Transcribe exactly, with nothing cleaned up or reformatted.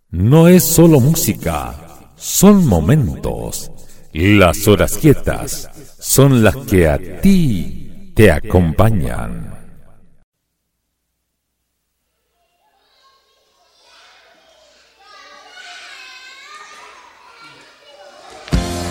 No es solo música, son momentos. Las horas quietas son las que a ti te acompañan.